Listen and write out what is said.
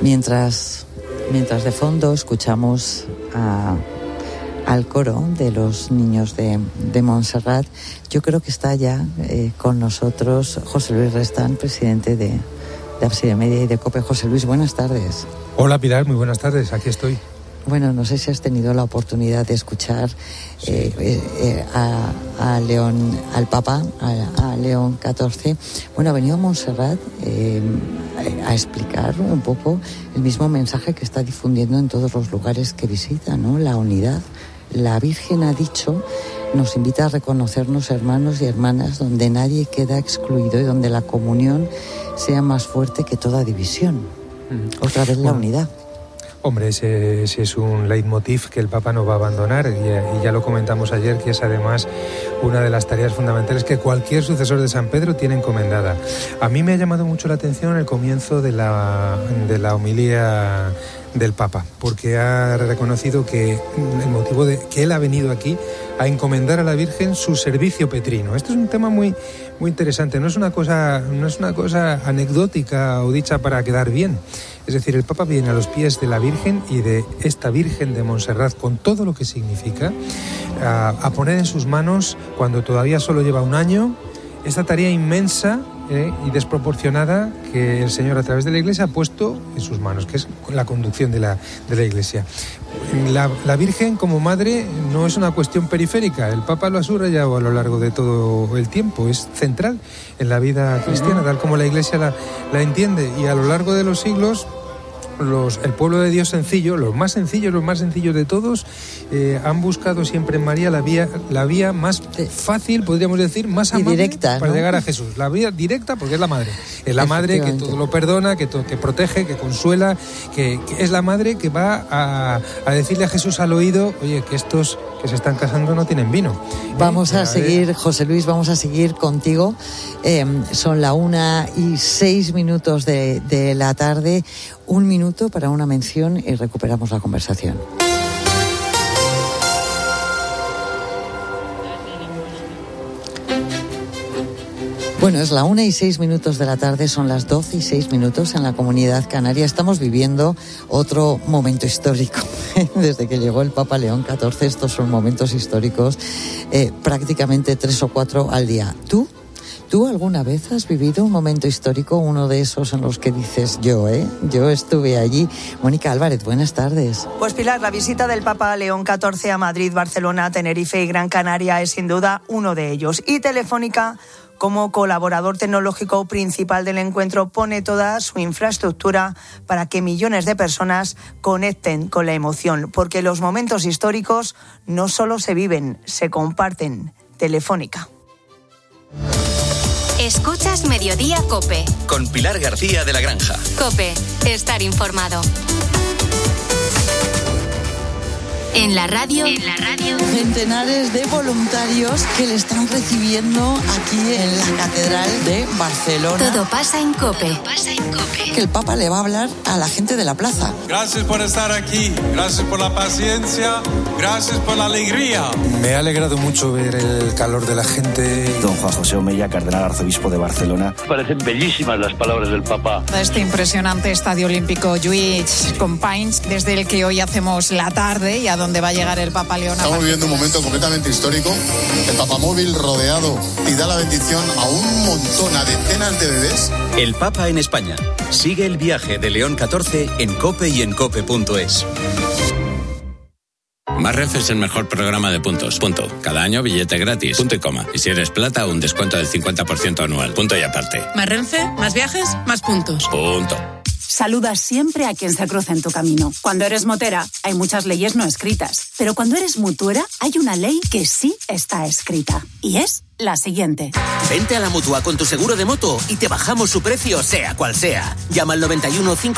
Mientras de fondo escuchamos al coro de los niños de Montserrat, yo creo que está ya con nosotros José Luis Restán, presidente de Ábside Media y de COPE. José Luis, buenas tardes. Hola Pilar, muy buenas tardes, aquí estoy. Bueno, no sé si has tenido la oportunidad de escuchar a León, al Papa, a León XIV. Bueno, ha venido a Montserrat a explicar un poco el mismo mensaje que está difundiendo en todos los lugares que visita, ¿no? La unidad. La Virgen ha dicho, nos invita a reconocernos hermanos y hermanas donde nadie queda excluido y donde la comunión sea más fuerte que toda división. Otra vez la unidad. Hombre, ese es un leitmotiv que el Papa no va a abandonar y ya lo comentamos ayer, que es además una de las tareas fundamentales que cualquier sucesor de San Pedro tiene encomendada. A mí me ha llamado mucho la atención el comienzo de la homilía del Papa, porque ha reconocido que el motivo de que él ha venido aquí a encomendar a la Virgen su servicio petrino. Esto es un tema muy, muy interesante, no es una cosa anecdótica o dicha para quedar bien. Es decir, el Papa viene a los pies de la Virgen y de esta Virgen de Montserrat, con todo lo que significa, a poner en sus manos, cuando todavía solo lleva un año, esta tarea inmensa y desproporcionada que el Señor a través de la Iglesia ha puesto en sus manos, que es la conducción de la Iglesia. La Virgen como madre no es una cuestión periférica, el Papa lo ha subrayado a lo largo de todo el tiempo, es central en la vida cristiana, tal como la Iglesia la entiende, y a lo largo de los siglos el pueblo de Dios sencillo, los más sencillos de todos, han buscado siempre en María la vía más fácil, podríamos decir, más amable, directa, para ¿no? llegar a Jesús. La vía directa porque es la madre. Es la madre que todo lo perdona, que protege, que consuela, que es la madre que va a decirle a Jesús al oído, oye, que estos que se están casando no tienen vino. Vamos a seguir, José Luis, vamos a seguir contigo. Son la 1:06 de la tarde. 1 minuto para una mención y recuperamos la conversación. Bueno, es la 1:06 de la tarde, son las 12:06 en la Comunidad Canaria. Estamos viviendo otro momento histórico. Desde que llegó el Papa León XIV, estos son momentos históricos, prácticamente 3 o 4 al día. ¿Tú alguna vez has vivido un momento histórico, uno de esos en los que dices yo estuve allí? Mónica Álvarez, buenas tardes. Pues Pilar, la visita del Papa León XIV a Madrid, Barcelona, Tenerife y Gran Canaria es sin duda uno de ellos. Y Telefónica, como colaborador tecnológico principal del encuentro, pone toda su infraestructura para que millones de personas conecten con la emoción, porque los momentos históricos no solo se viven, se comparten. Telefónica. Escuchas Mediodía COPE. Con Pilar García de la Granja. COPE, estar informado. En la radio. Centenares de voluntarios que le están recibiendo aquí en la Catedral de Barcelona. Todo pasa en COPE. Que el Papa le va a hablar a la gente de la plaza. Gracias por estar aquí, gracias por la paciencia, gracias por la alegría. Me ha alegrado mucho ver el calor de la gente. Don Juan José Omeya, cardenal arzobispo de Barcelona. Parecen bellísimas las palabras del Papa. Este impresionante Estadio Olímpico Lluís Companys, desde el que hoy hacemos la tarde y a donde va a llegar el Papa León. Estamos viviendo un momento completamente histórico. El papamóvil rodeado y da la bendición a un montón, a decenas de bebés. El Papa en España. Sigue el viaje de León XIV en COPE y en COPE.es. Más Renfe es el mejor programa de puntos. Punto. Cada año billete gratis. Punto y coma. Y si eres plata, un descuento del 50% anual. Punto y aparte. Más Renfe, más viajes, más puntos. Punto. Saluda siempre a quien se cruza en tu camino. Cuando eres motera, hay muchas leyes no escritas. Pero cuando eres mutuera, hay una ley que sí está escrita. Y es la siguiente. Vente a la Mutua con tu seguro de moto y te bajamos su precio, sea cual sea. Llama al 91